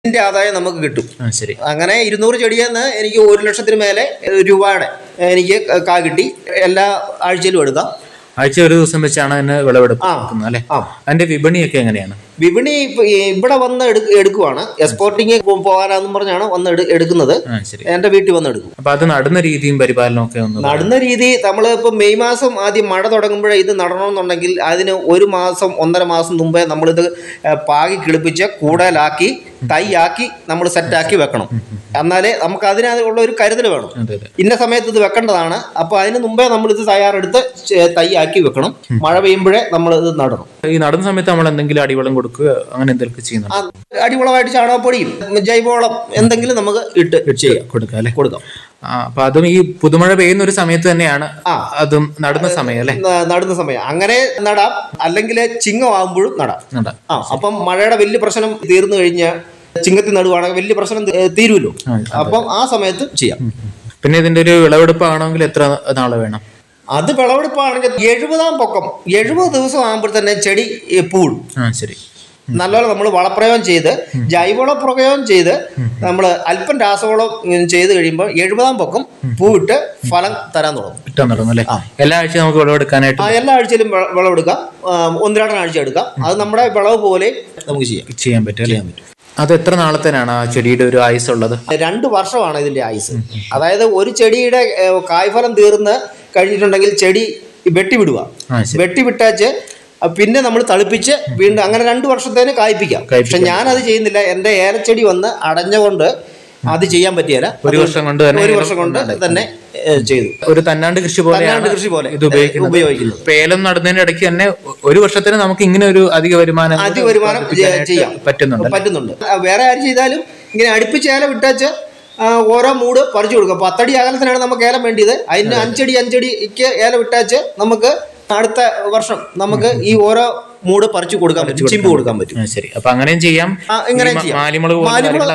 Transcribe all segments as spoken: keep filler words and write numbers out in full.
ഇതിന്റെ ആദായം നമുക്ക് കിട്ടും. ശരി. അങ്ങനെ ഇരുന്നൂറ് ചെടിയെന്ന് എനിക്ക് ഒരു ലക്ഷത്തിന് മേലെ രൂപയുടെ എനിക്ക് കാ കിട്ടി. എല്ലാ ആഴ്ചയിലും എടുക്കാം. ആഴ്ച ഒരു ദിവസം വെച്ചാണ് അതിന് വിളവെടുക്കുന്നത് അല്ലെ? അതിന്റെ വിപണിയൊക്കെ എങ്ങനെയാണ്? വിപണി ഇവിടെ വന്ന് എടുക്കുവാണ്. എക്സ്പോർട്ടിങ് പോകാനാന്നും പറഞ്ഞാണ് വന്ന് എടുക്കുന്നത്. എന്റെ വീട്ടിൽ വന്ന് എടുക്കും. അപ്പൊ അത് നടുന്ന രീതിയും പരിപാലനവും ഒക്കെ ഒന്ന് നടുന്ന രീതി നമ്മൾ ഇപ്പൊ മെയ് മാസം ആദ്യം മഴ തുടങ്ങുമ്പോഴേ ഇത് നടണമെന്നുണ്ടെങ്കിൽ അതിന് ഒരു മാസം ഒന്നര മാസം മുമ്പേ നമ്മളിത് പാകി കിളിപ്പിച്ച് കൂടലാക്കി തൈയാക്കി നമ്മൾ സെറ്റാക്കി വെക്കണം. എന്നാലേ നമുക്ക് അതിനുള്ള ഒരു കരുതൽ വേണം. ഇന്ന സമയത്ത് ഇത് വെക്കേണ്ടതാണ്. അപ്പൊ അതിന് മുമ്പേ നമ്മൾ ഇത് തയ്യാറെടുത്ത് തൈയാക്കി വെക്കണം. മഴ പെയ്യുമ്പോഴേ നമ്മൾ ഇത് നടണം. ഈ നടുന്ന സമയത്ത് നമ്മൾ എന്തെങ്കിലും അടിവളം കൊടുക്കുക അങ്ങനെ എന്തെങ്കിലും ചെയ്യുന്നു? അടിവളമായിട്ട് ചാണകപ്പൊടിയും ജൈവവളം എന്തെങ്കിലും നമുക്ക് ഇട്ട് ചെയ്യാം, കൊടുക്കാം അല്ലെ? കൊടുക്കാം. അപ്പൊ അതും ഈ പുതുമഴ പെയ്യുന്ന ഒരു സമയത്ത് തന്നെയാണ് അതും നടുന്ന സമയം അല്ലെ? നടുന്ന സമയം അങ്ങനെ നടാം. അല്ലെങ്കിൽ ചിങ്ങമാകുമ്പോഴും നടാം. നടാം. ആ അപ്പം മഴയുടെ വലിയ പ്രശ്നം തീർന്നു കഴിഞ്ഞാൽ ചിങ്ങത്തിൽ നടുവാണെങ്കിൽ വലിയ പ്രശ്നം തീരുമല്ലോ. അപ്പം ആ സമയത്ത് ചെയ്യാം. പിന്നെ ഇതിന്റെ ഒരു വിളവെടുപ്പാണെങ്കിൽ എത്ര നാള് വേണം? അത് വിളവെടുപ്പാണെങ്കിൽ എഴുപതാം പൊക്കം എഴുപത് ദിവസം ആകുമ്പോൾ തന്നെ ചെടി പൂടും. ശരി. നല്ലപോലെ നമ്മൾ വളപ്രയോഗം ചെയ്ത് ജൈവവള പ്രയോഗം ചെയ്ത് നമ്മൾ അല്പം രാസവളം ചെയ്ത് കഴിയുമ്പോൾ എഴുപതാം പൊക്കം പൂവിട്ട് ഫലം തരാൻ തുടങ്ങും. എല്ലാ ആഴ്ചയും നമുക്ക് വിളവെടുക്കാനായിട്ട് എല്ലാ ആഴ്ചയിലും വിളവെടുക്കാം. ഒന്ന് രണ്ടാഴ്ച എടുക്കാം. അത് നമ്മുടെ വിളവ് പോലെ നമുക്ക് ചെയ്യാം ചെയ്യാൻ പറ്റും ചെയ്യാൻ പറ്റും അത് എത്ര നാളത്തേനാണ് ആ ചെടിയുടെ ഒരു ആയുസ് ഉള്ളത്? രണ്ട് വർഷമാണ് ഇതിന്റെ ആയുസ്. അതായത് ഒരു ചെടിയുടെ കായ്ഫലം തീർന്ന് കഴിഞ്ഞിട്ടുണ്ടെങ്കിൽ ചെടി വെട്ടിവിടുക. വെട്ടിവിട്ടാച്ച് പിന്നെ നമ്മൾ തളിപ്പിച്ച് വീണ്ടും അങ്ങനെ രണ്ടു വർഷത്തേന് കായ്പിക്കാം. പക്ഷെ ഞാനത് ചെയ്യുന്നില്ല. എൻ്റെ ഏലച്ചെടി വന്ന് അടഞ്ഞുകൊണ്ട് അത് ചെയ്യാൻ പറ്റിയല്ല. ഒരു വർഷം കൊണ്ട് ഒരു വർഷം കൊണ്ട് തന്നെ ചെയ്തു. ഒരു തന്നാണ്ട് കൃഷി പോലെ കൃഷി പോലെ ഇത് ഉപയോഗിക്കുന്നു. ഏലം നടുന്നതിന് ഇടയ്ക്ക് തന്നെ ഒരു വർഷത്തിന് നമുക്ക് ഇങ്ങനെ ഒരു അധിക വരുമാനം അധിക വരുമാനം ചെയ്യാൻ പറ്റുന്നുണ്ട് പറ്റുന്നുണ്ട് വേറെ ആര് ചെയ്താലും ഇങ്ങനെ അടുപ്പിച്ച് ഏലം വിട്ടാച്ച് ഓരോ മൂട് പറിച്ചു കൊടുക്കും. പത്തടി അകലത്തിനാണ് നമുക്ക് ഏലം വേണ്ടിയത്. അതിന് അഞ്ചടി അഞ്ചടിക്ക് ഏലം വിട്ടാച്ച് നമുക്ക് അടുത്ത വർഷം നമുക്ക് ഈ ഓരോ മൂട് പറിച്ചു കൊടുക്കാൻ പറ്റും, ചിമ്പ് കൊടുക്കാൻ പറ്റും. ശരി. അപ്പൊ അങ്ങനെയും ചെയ്യാം. മാലിമുളക്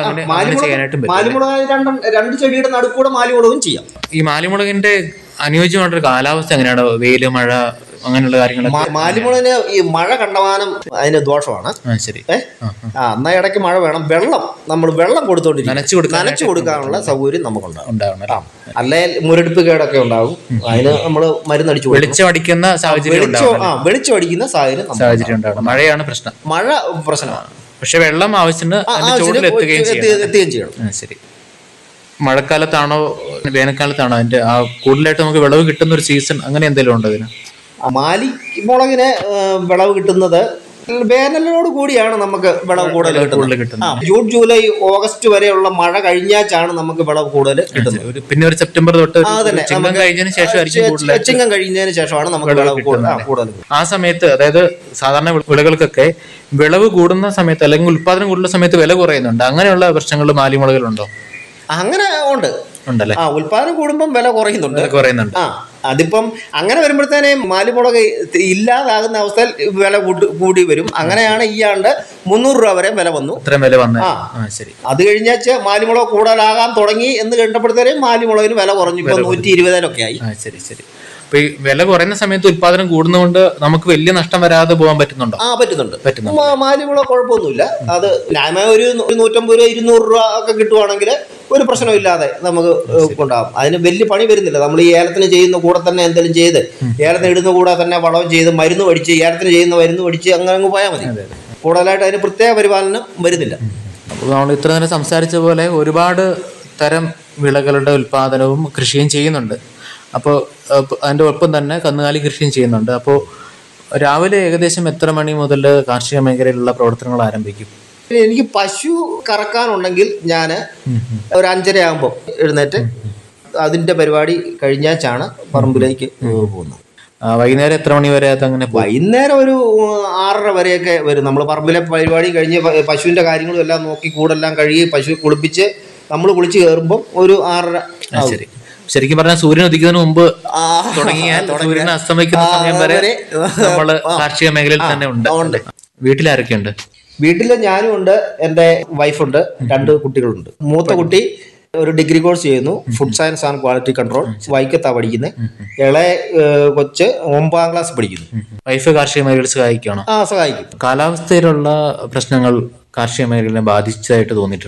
രണ്ട് ചെടിയുടെ നടുക്കൂടെ മാലിമുളകും ചെയ്യാം. ഈ മാലിമുളകിന്റെ അനുയോജ്യമായിട്ടൊരു കാലാവസ്ഥ എങ്ങനെയാണ്? വെയില്, മഴ അങ്ങനെയുള്ള കാര്യങ്ങൾ? മാലിമുളകിന് ഈ മഴ കണ്ടമാനം അതിന് ദോഷമാണ്. ശരി. ആ എന്നാ ഇടയ്ക്ക് മഴ വേണം. വെള്ളം നമ്മൾ വെള്ളം കൊടുത്തോണ്ടിരിക്കും. നനച്ചു കൊടുക്കാനുള്ള സൗകര്യം നമുക്കുണ്ടാവും. അല്ലെ മുരടിപ്പ് കേടൊക്കെ ഉണ്ടാകും. അതിന് നമ്മൾ മരുന്നടിച്ചു വെളിച്ചം അടിക്കുന്ന സാഹചര്യം ആ വെളിച്ചം അടിക്കുന്ന സാഹചര്യം സാഹചര്യം ഉണ്ടാവണം. മഴയാണ് പ്രശ്നം. മഴ പ്രശ്നമാണ്. പക്ഷെ വെള്ളം ആവശ്യത്തിന് എത്തുകയും ചെയ്യണം. ശരി. മഴക്കാലത്താണോ വേനൽക്കാലത്താണോ അതിന്റെ ആ കൂടുതലായിട്ട് നമുക്ക് വിളവ് കിട്ടുന്ന ഒരു സീസൺ അങ്ങനെ എന്തെങ്കിലും ഉണ്ടോ അതിന്? മാലി മുളകിന് വിളവ് കിട്ടുന്നത് വേനലിനോട് കൂടിയാണ് നമുക്ക് വിളവ് കൂടുതൽ കിട്ടുന്നത്. ജൂൺ ജൂലൈ ഓഗസ്റ്റ് വരെയുള്ള മഴ കഴിഞ്ഞാച്ചാണ് നമുക്ക് വിളവ് കൂടുതൽ കിട്ടുന്നത്. പിന്നെ ഒരു സെപ്റ്റംബർ തൊട്ട് ചിങ്ങം കഴിഞ്ഞതിന് ശേഷം ചിങ്ങം കഴിഞ്ഞതിന് ശേഷമാണ് നമുക്ക് വിളവ് കൂടുതൽ. ആ സമയത്ത് അതായത് സാധാരണ വിളകൾക്കൊക്കെ വിളവ് കൂടുന്ന സമയത്ത് അല്ലെങ്കിൽ ഉത്പാദനം കൂടുന്ന സമയത്ത് വില കുറയുന്നുണ്ട്. അങ്ങനെയുള്ള പ്രശ്നങ്ങൾ മാലിമുളകിലുണ്ടോ? അങ്ങനെ ഉണ്ട് ഉണ്ടല്ലേ? ആ ഉത്പാദനം കൂടുമ്പം വില കുറയുന്നുണ്ട് കുറയുന്നുണ്ട് ആ അതിപ്പം അങ്ങനെ വരുമ്പോഴത്തേനെ മാലിമുളക് ഇല്ലാതാകുന്ന അവസ്ഥയിൽ വില കൂടി വരും. അങ്ങനെയാണ് ഈ ആണ്ട് മുന്നൂറ് രൂപ വരെ വില വന്നു. ഇത്രയും വില വന്നു. ശരി. അത് കഴിഞ്ഞാച്ച് മാലിമുളക് കൂടുതലാകാൻ തുടങ്ങി എന്ന് കണ്ടപ്പോഴത്തേനും മാലിമുളകിന് വില കുറഞ്ഞു. ഇപ്പൊ നൂറ്റി ഇരുപതിലൊക്കെ ആയി. ശരി ശരി. അപ്പൊ ഈ വില കുറയുന്ന സമയത്ത് ഉത്പാദനം കൂടുന്നതുകൊണ്ട് നമുക്ക് വലിയ നഷ്ടം വരാതെ പോകാൻ പറ്റുന്നുണ്ടോ? ആ പറ്റുന്നുണ്ട് പറ്റുന്നുണ്ട് മാലിമുളക് കുഴപ്പമൊന്നുമില്ല. അത് ന്യായമായ ഒരു നൂറ്റമ്പത് രൂപ ഇരുന്നൂറ് രൂപ ഒക്കെ കിട്ടുവാണെങ്കിൽ ഒരു പ്രശ്നമില്ലാതെ നമുക്ക് കൊണ്ടാകും. അതിന് വലിയ പണി വരുന്നില്ല. നമ്മൾ ഈ ഏലത്തിന് ചെയ്യുന്ന കൂടെ തന്നെ എന്തെങ്കിലും ചെയ്ത് ഏലത്തിന് ഇടുന്ന കൂടെ തന്നെ വളവും ചെയ്ത് മരുന്ന് പഠിച്ച് ഏലത്തിന് ചെയ്യുന്ന മരുന്ന് പഠിച്ച് അങ്ങനെ അങ്ങ് പോയാൽ മതി. കൂടുതലായിട്ട് അതിന് പ്രത്യേക പരിപാലനം വരുന്നില്ല. അപ്പോൾ നമ്മൾ ഇത്ര നേരം സംസാരിച്ച പോലെ ഒരുപാട് തരം വിളകളുടെ ഉൽപാദനവും കൃഷിയും ചെയ്യുന്നുണ്ട്. അപ്പോൾ അതിൻ്റെ ഒപ്പം തന്നെ കന്നുകാലി കൃഷിയും ചെയ്യുന്നുണ്ട്. അപ്പോൾ രാവിലെ ഏകദേശം എത്ര മണി മുതൽ കാർഷിക മേഖലയിലുള്ള പ്രവർത്തനങ്ങൾ ആരംഭിക്കും? എനിക്ക് പശു കറക്കാനുണ്ടെങ്കിൽ ഞാൻ ഒരു അഞ്ചര ആകുമ്പോൾ എഴുന്നേറ്റ് അതിൻ്റെ പരിപാടി കഴിഞ്ഞാച്ചാണ് പറമ്പിലേക്ക് പോകുന്നത്. വൈകുന്നേരം എത്ര മണി വരെ അതങ്ങനെ? വൈകുന്നേരം ഒരു ആറര വരെയൊക്കെ വരും. നമ്മൾ പറമ്പിലെ പരിപാടി കഴിഞ്ഞ് പശുവിൻ്റെ കാര്യങ്ങളും എല്ലാം നോക്കി കൂടെല്ലാം കഴുകി പശു കുളിപ്പിച്ച് നമ്മൾ കുളിച്ച് കയറുമ്പോൾ ഒരു ആറര. ശരി. ശരിക്കും പറഞ്ഞാൽ സൂര്യൻ ഉദിക്കുന്നതിന് മുമ്പ് തുടങ്ങിയാൽ സൂര്യൻ അസ്തമിക്കുന്ന സമയം വരെ നമ്മള് കാർഷിക മേഖലയിൽ തന്നെ ഉണ്ട്. വീട്ടിലാരൊക്കെയുണ്ട്? വീട്ടില് ഞാനും ഉണ്ട്, എൻ്റെ വൈഫുണ്ട്, രണ്ട് കുട്ടികളുണ്ട്. മൂത്ത കുട്ടി ഒരു ഡിഗ്രി കോഴ്സ് ചെയ്യുന്നു, food science and quality control. വൈക്കത്താ പഠിക്കുന്നത്. ഇളയ ഏഹ്, കൊച്ച് ഒമ്പതാം ക്ലാസ് പഠിക്കുന്നു. വൈഫ് കാർഷിക മേഖലയിൽ സഹായിക്കുകയാണോ? ആ, സഹായിക്കും. കാലാവസ്ഥയിലുള്ള പ്രശ്നങ്ങൾ കാർഷിക മേഖലയെ ബാധിച്ചതായിട്ട് തോന്നിയിട്ടുണ്ട്?